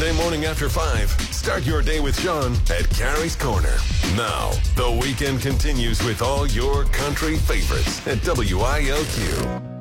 Weekday morning after 5. Start your day with Sean at Carrie's Corner. Now, the weekend continues with all your country favorites at WILQ.